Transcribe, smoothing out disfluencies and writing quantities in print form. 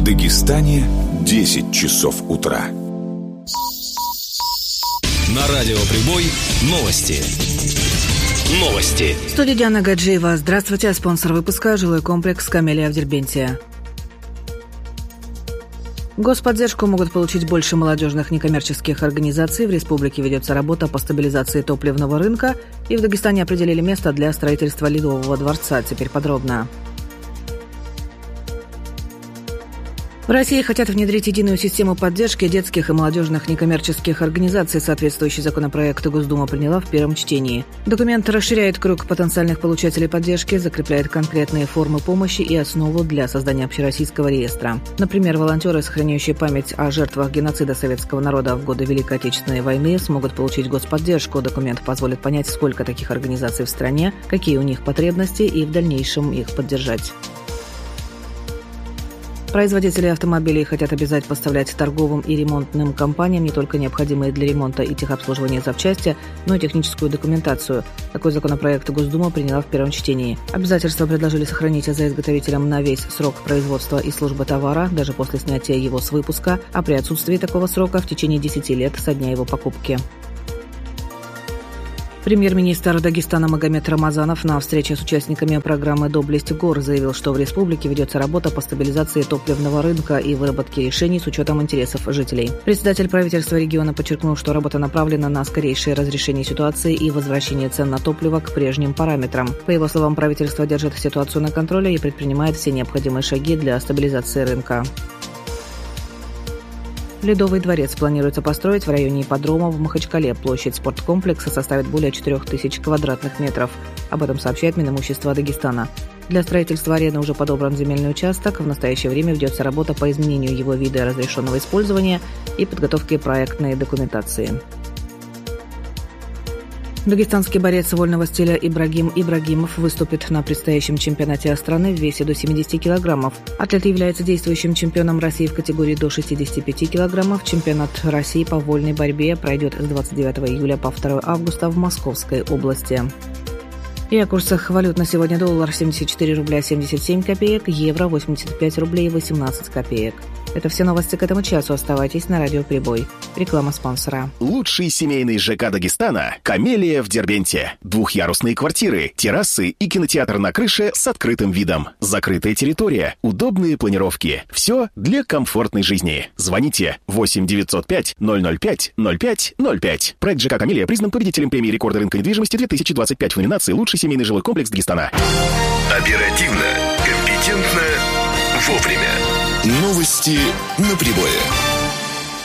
Дагестане 10 часов утра. На радио «Прибой» новости. В студии Диана Гаджиева. Здравствуйте. Спонсор выпуска — жилой комплекс «Камелия» в Дербенте. Господдержку могут получить больше молодежных некоммерческих организаций. В республике ведется работа по стабилизации топливного рынка. И в Дагестане определили место для строительства Ледового дворца. Теперь подробно. В России хотят внедрить единую систему поддержки детских и молодежных некоммерческих организаций. Соответствующий законопроект Госдума приняла в первом чтении. Документ расширяет круг потенциальных получателей поддержки, закрепляет конкретные формы помощи и основу для создания общероссийского реестра. Например, волонтеры, сохраняющие память о жертвах геноцида советского народа в годы Великой Отечественной войны, смогут получить господдержку. Документ позволит понять, сколько таких организаций в стране, какие у них потребности, и в дальнейшем их поддержать. Производители автомобилей хотят обязать поставлять торговым и ремонтным компаниям не только необходимые для ремонта и техобслуживания запчасти, но и техническую документацию. Такой законопроект Госдума приняла в первом чтении. Обязательства предложили сохранить за изготовителем на весь срок производства и службы товара, даже после снятия его с выпуска, а при отсутствии такого срока в течение 10 лет со дня его покупки. Премьер-министр Дагестана Магомед Рамазанов на встрече с участниками программы «Доблесть гор» заявил, что в республике ведется работа по стабилизации топливного рынка и выработке решений с учетом интересов жителей. Председатель правительства региона подчеркнул, что работа направлена на скорейшее разрешение ситуации и возвращение цен на топливо к прежним параметрам. По его словам, правительство держит ситуацию на контроле и предпринимает все необходимые шаги для стабилизации рынка. Ледовый дворец планируется построить в районе ипподрома в Махачкале. Площадь спорткомплекса составит более 4000 квадратных метров. Об этом сообщает Минимущество Дагестана. Для строительства арены уже подобран земельный участок. В настоящее время ведется работа по изменению его вида разрешенного использования и подготовке проектной документации. Дагестанский борец вольного стиля Ибрагим Ибрагимов выступит на предстоящем чемпионате страны в весе до 70 килограммов. Атлет является действующим чемпионом России в категории до 65 килограммов. Чемпионат России по вольной борьбе пройдет с 29 июля по 2 августа в Московской области. И о курсах валют на сегодня: доллар 74 рубля 77 копеек, евро 85 рублей 18 копеек. Это все новости к этому часу. Оставайтесь на радио «Прибой». Реклама спонсора. Лучший семейный ЖК Дагестана — «Камелия» в Дербенте. Двухъярусные квартиры, террасы и кинотеатр на крыше с открытым видом. Закрытая территория, удобные планировки. Все для комфортной жизни. Звоните 8 905 005 05 05. Проект ЖК «Камелия» признан победителем премии «Рекорды рынка недвижимости» 2025 в номинации «Лучший семейный жилой комплекс Дагестана». Оперативно, компетентно, вовремя. Новости на Прибое.